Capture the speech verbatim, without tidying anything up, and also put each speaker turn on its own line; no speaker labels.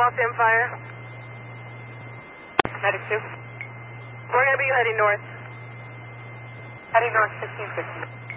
South Empire. Medic two. We're going to be heading north. Heading north, fifteen fifty.